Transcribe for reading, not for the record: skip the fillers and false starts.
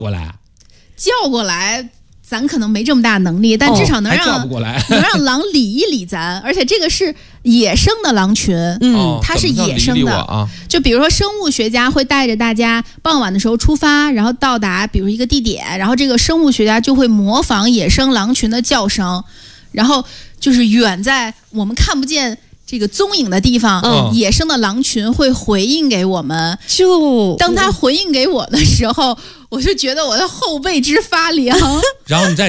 过来？ 叫过来。咱可能没这么大能力，但至少能让、 叫不过来能让狼理一理咱，而且这个是野生的狼群，它是野生的啊。 就比如说生物学家会带着大家傍晚的时候出发，然后到达比如一个地点，然后这个生物学家就会模仿野生狼群的叫声，然后就是远在我们看不见这个踪影的地方，野生的狼群会回应给我们。 就当他回应给我的时候，我就觉得我的后背直发凉。 然后你再